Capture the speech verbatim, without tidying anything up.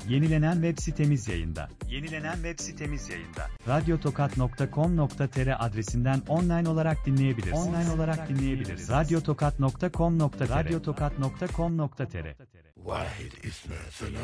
Yenilenen web sitemiz yayında. Yenilenen web sitemiz yayında. radyotokat nokta com nokta tr adresinden online olarak dinleyebilirsiniz. Online olarak dinleyebilirsiniz. radyotokat nokta com nokta tr radyotokat nokta com nokta tr واحد اسمه سلام